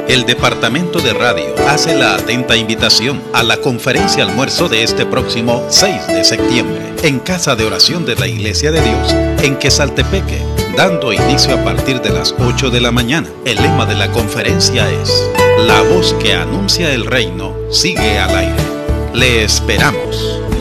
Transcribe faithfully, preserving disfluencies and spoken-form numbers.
El Departamento de Radio hace la atenta invitación a la conferencia almuerzo de este próximo seis de septiembre en Casa de Oración de la Iglesia de Dios en Quesaltepeque, dando inicio a partir de las ocho de la mañana. El lema de la conferencia es: La voz que anuncia el reino sigue al aire. Le esperamos.